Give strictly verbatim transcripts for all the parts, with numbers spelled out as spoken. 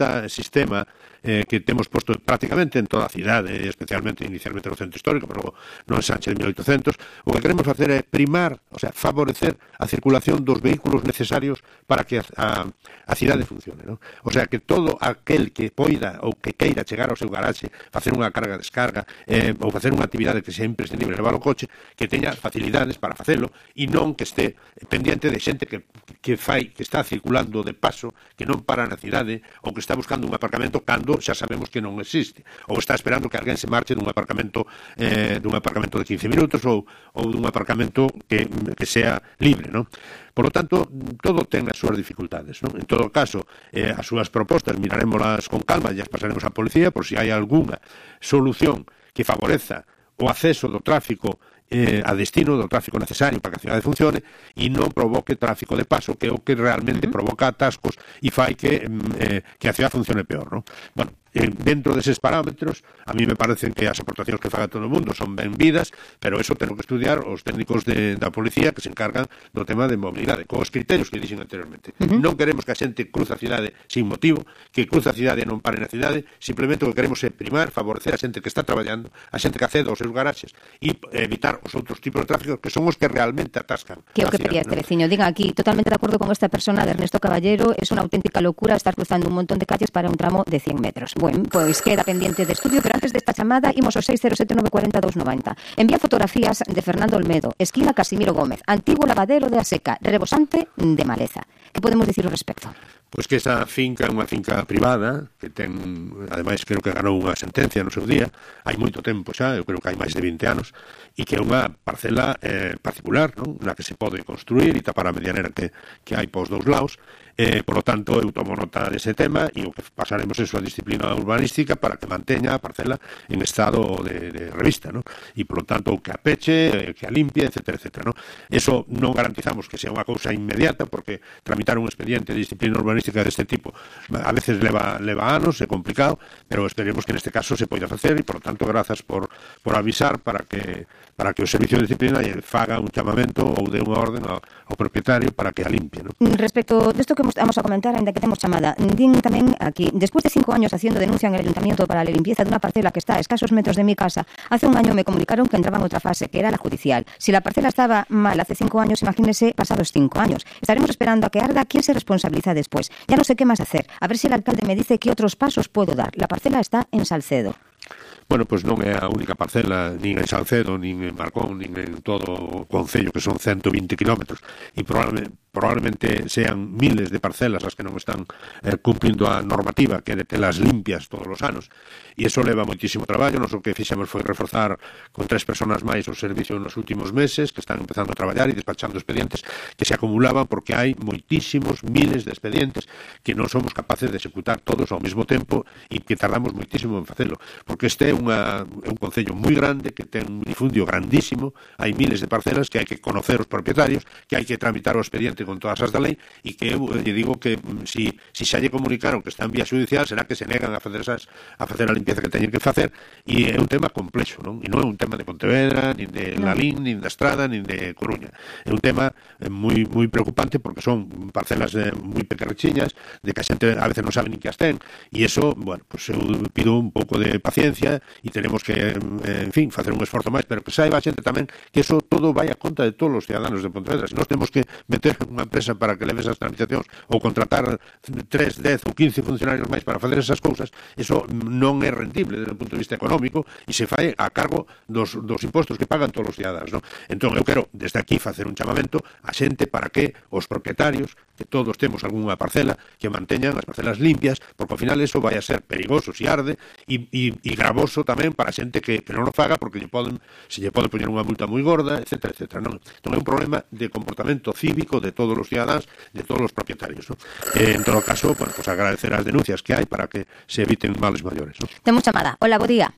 este sistema eh, que temos posto prácticamente en toda a cidade, especialmente inicialmente no centro histórico, pero no en Sánchez de mil oitocentos, o que queremos facer é primar, o sea, favorecer a circulación dos vehículos necesarios para que a, a, a cidade funcione, ¿no? O sea, que todo aquel que poida ou que queira chegar ao seu garaxe, facer unha carga-descarga eh, ou facer unha actividade que sea imprescindible levar o coche, que teña facilidades para facelo e non que este pendiente de xente que, que fai, que está circulando de paso, que non para na cidade ou que está buscando un aparcamento cando xa sabemos que non existe, ou está esperando que alguén se marche dun aparcamento eh, dun aparcamento de quince minutos ou, ou dun aparcamento que, que sea libre, ¿no? Por lo tanto, todo ten as súas dificultades, ¿no? En todo caso, eh, as súas propostas miraremoslas con calma e as pasaremos á policía por si hai algunha solución que favoreza o acceso do tráfico eh, a destino do tráfico necesario para que a cidade funcione e non provoque tráfico de paso, que é o que realmente provoca atascos e fai que, eh, que a cidade funcione peor, ¿no? Bueno, eh, dentro deses parámetros, a mí me parecen que as aportacións que faga todo o mundo son benvidas, pero eso tengo que estudiar os técnicos de, da policía que se encargan do tema de mobilidade, con os criterios que dixen anteriormente. Uh-huh. Non queremos que a xente cruza a cidade sin motivo, que cruza a cidade e non pare na cidade, simplemente o que queremos é primar, favorecer a xente que está traballando, a xente que accede aos seus garaxes e evitar os outros tipos de tráfico que son os que realmente atascan. Que é o que pedía Tereciño. Diga aquí, totalmente de acordo con esta persona de Ernesto Caballero, es unha auténtica locura estar cruzando un montón de calles para un tramo de cien metros. Bueno, pois queda pendiente de estudio, pero antes desta chamada imos ao seis cero sete nove cuatro cero dous nove cero. Envía fotografías de Fernando Olmedo, esquina Casimiro Gómez, antigo lavadero de A Seca, rebosante de maleza. Que podemos dicir ao respecto? Pois que esa finca é unha finca privada que ten, ademais, creo que ganou unha sentencia no seu día, hai moito tempo xa, eu creo que hai máis de vinte anos, e que é unha parcela eh, particular, non? Na que se pode construir e tapar a medianera que, que hai pos dous lados. Eh, por lo tanto, eu tomo nota dese tema e o que pasaremos é a disciplina urbanística para que manteña a parcela en estado de, de revista, ¿no? E, por lo tanto, que a peche, que a limpie, etcétera, etcétera, ¿no? Eso non garantizamos que sea unha cousa inmediata, porque tramitar un expediente de disciplina urbanística deste tipo a veces leva, leva anos, é complicado, pero esperemos que neste caso se poida facer e, por lo tanto, grazas por, por avisar para que para que o Servicio de Disciplina faga un chamamento ou dé unha orden ao, ao propietario para que a limpie, ¿no? Respecto desto que vamos a comentar, ainda que temos chamada, din tamén aquí, después de cinco años haciendo denuncia en el Ayuntamiento para la limpieza de una parcela que está a escasos metros de mi casa, hace un año me comunicaron que entraba en otra fase, que era la judicial. Si la parcela estaba mal hace cinco años, imagínese pasados cinco años. Estaremos esperando a que arda. ¿Quién se responsabiliza después? Ya no sé qué más hacer. A ver si el alcalde me dice qué otros pasos puedo dar. La parcela está en Salcedo. Bueno, pois non é a única parcela, nin en Salcedo, nin en Marcón, nin en todo o concello, que son ciento vinte kilómetros, e probablemente, probablemente sean miles de parcelas as que non están eh, cumplindo a normativa, que é de telas limpias todos os anos, e iso leva moitísimo traballo. Nos o que fixemos foi reforzar con tres personas máis o servicio nos últimos meses, que están empezando a traballar e despachando expedientes que se acumulaban, porque hai moitísimos miles de expedientes que non somos capaces de executar todos ao mesmo tempo e que tardamos moitísimo en facelo, porque este é Unha, é un concello moi grande que ten un difundio grandísimo, hai miles de parcelas que hai que conocer os propietarios, que hai que tramitar o expediente con todas as da lei, e que eu lle digo que si, si xa lle comunicaron que está en vía judicial, será que se negan a facer esas, a facer a limpieza que teñen que facer, e é un tema complexo, non? E non é un tema de Pontevedra, nin de Lalín, nin da Estrada, nin de Coruña. É un tema moi moi preocupante porque son parcelas eh, moi pequerrechiñas, de que a xente a veces non sabe nin que as ten, e iso, bueno, pues eu pido un pouco de paciencia e tenemos que, en fin, facer un esforzo máis, pero que saiba a xente tamén que eso todo vai a conta de todos os ciudadanos de Pontevedra. Se nós temos que meter unha empresa para que leve esas tramitacións ou contratar tres, dez ou quince funcionarios máis para facer esas cousas, eso non é rendible desde o punto de vista económico e se fai a cargo dos, dos impostos que pagan todos os ciudadanos, non? Entón, eu quero desde aquí facer un chamamento a xente para que os propietarios, que todos temos algunha parcela, que manteñan as parcelas limpias, porque ao final eso vai a ser perigoso se arde e, e, e gravoso tamén para a xente que, que non o faga, porque lle poden, se lle pode poñer unha multa moi gorda, etcétera, etcétera, non? Entón é un problema de comportamento cívico de todos os cidadáns, de todos os propietarios, non? Eh, en todo caso, bueno, pues agradecer as denuncias que hai para que se eviten males maiores, non? Temos chamada. Hola, bo día.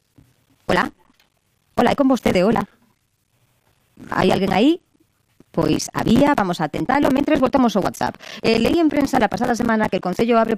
Hola. Hola, é con vostede, hola. Hai alguén aí? Pois había, vamos a tentalo, mentres voltamos ao WhatsApp. Eh, leí en prensa la pasada semana que el Concello abre